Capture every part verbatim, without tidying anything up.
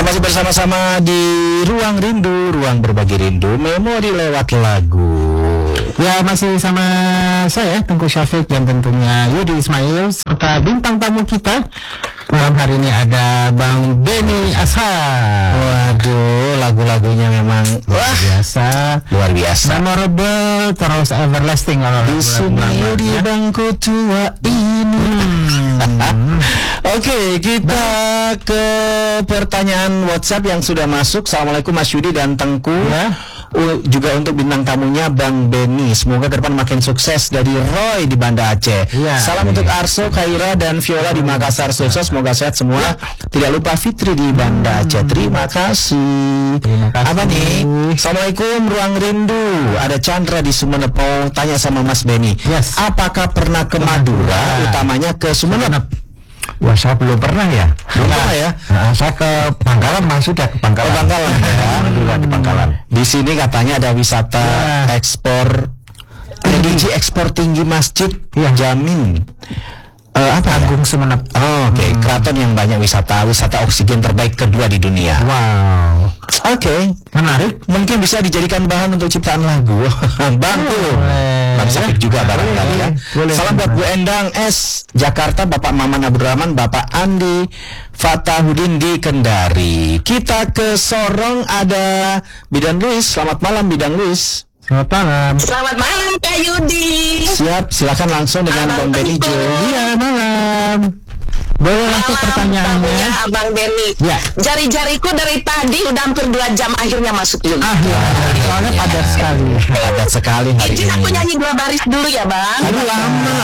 Kita masih bersama-sama di Ruang Rindu, ruang berbagi rindu, memori lewat lagu. Ya, masih sama saya Tengku Syafiq dan tentunya Yudi Ismail serta bintang tamu kita. Malam hari ini ada Bang Benny Ashar. Waduh, lagu-lagunya memang luar biasa, luar biasa, memorable, terus everlasting. Di sini di bangku tua ini. Hmm. Oke, okay, kita ke pertanyaan WhatsApp yang sudah masuk. Assalamualaikum Mas Yudi dan Tengku. Ya. Uh, juga untuk bintang tamunya Bang Benny. Semoga ke depan makin sukses. Dari Roy di Banda Aceh. Ya, salam ya. Untuk Arso, Khaira dan Viola di Makassar. Sukses, semoga sehat semua. Ya. Tidak lupa Fitri di Banda Aceh. Terima kasih. Terima kasih. Apa nih? Assalamualaikum Ruang Rindu. Ada Chandra di Sumeneb. Oh, tanya sama Mas Benny. Yes. Apakah pernah ke Madura? Ya. Utamanya ke Sumeneb. Wah, saya belum pernah ya. Belum nah, pernah ya. Nah, saya ke Bangkalan, mas sudah ke Bangkalan. Oh, Bangkalan ya. Madura di Bangkalan. Di sini katanya ada wisata ya. Ekspor religi ekspor tinggi masjid ya. Jamin. Uh, apa Agung ya? Sumeneb. Oh, oke. Okay. Hmm. Keraton yang banyak wisata, wisata oksigen terbaik kedua di dunia. Wow. Oke, okay. Menarik. Mungkin bisa dijadikan bahan untuk ciptaan lagu. Bantu. Bang Safik juga barangkali ya. Boleh. Salam buat Bu Endang S Jakarta, Bapak Maman Abdurrahman, Bapak Andi Fatahudin di Kendari. Kita ke Sorong, ada Bidan Luis. Selamat malam Bidan Luis. Selamat malam. Selamat malam Kak Yudi. Siap, silakan langsung dengan Bang Benny Jo. Iya, malam. Boleh langsung pertanyaannya. Abang Benny. Ya. Jari-jariku dari tadi udah hampir dua jam akhirnya masuk juga. Ah, ya. Soalnya padat sekali. Padat sekali hari Izin ini. aku nyanyi dua baris dulu ya Bang. Aduh lama.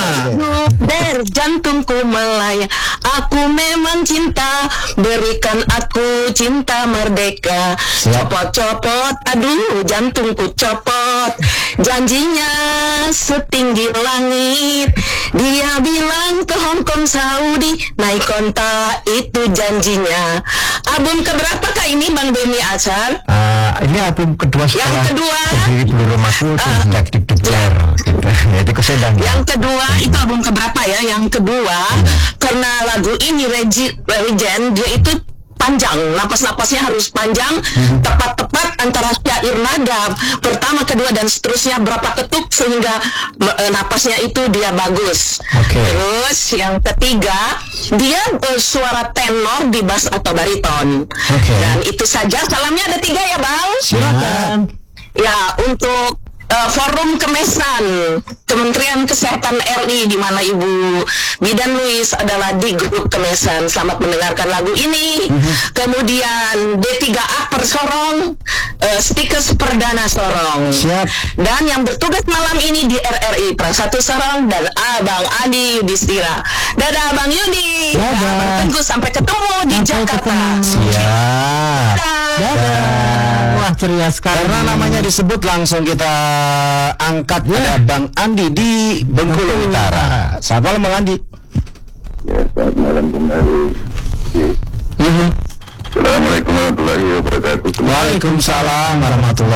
Der jantungku melayang, aku memang cinta, berikan aku cinta merdeka. Copot-copot, aduh jantungku copot. Janjinya setinggi langit, dia bilang ke Hong Kong Saudi, naik kontak itu janjinya. Album keberapa kak ini Bang Benny Ashar? Uh, ini album kedua setelah yang kedua Berdiri Bulu Rumahku uh, sejak dideklar gitu. Jadi kesedang. Yang kedua itu album keberapa ya? Yang kedua hmm. karena lagu ini Regi Legend, dia itu panjang, napas-napasnya harus panjang, hmm. tepat-tepat antara syair nada pertama, kedua dan seterusnya berapa ketuk sehingga e, napasnya itu dia bagus. Okay. Terus yang ketiga dia e, suara tenor di bass atau bariton. Okay. Dan itu saja. Salamnya ada tiga ya Bang. Silakan. Ya untuk Uh, Forum Kemesan Kementerian Kesehatan R I di mana Ibu Bidan Luis adalah di grup Kemesan. Selamat mendengarkan lagu ini. Mm-hmm. Kemudian D tiga A Persorong, uh, Stikers Perdana Sorong. Siap. Dan yang bertugas malam ini di R R I Prasatu Sorong dan Abang Adi Yudhistira. Dadah Bang Yudi. Dadah. Bang Tengku, sampai ketemu di sampai Jakarta. Ketemu. Siap. Dadah. Dadah. Wah, ceria sekali. Karena namanya disebut langsung kita angkat ya. Ada Bang Andi di Bengkulu Utara. Selamat malam Bang Andi. Ya, selamat malam kembali. Mm-hmm. Assalamualaikum warahmatullahi wabarakatuh. Waalaikumsalam warahmatullahi